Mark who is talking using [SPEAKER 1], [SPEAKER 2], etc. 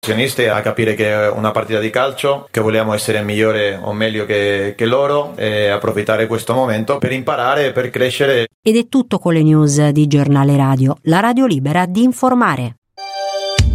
[SPEAKER 1] Azionisti a capire che è una partita di calcio, che vogliamo essere migliore o meglio che loro e approfittare questo momento per imparare, per crescere.
[SPEAKER 2] Ed è tutto con le news di Giornale Radio, la radio libera di informare.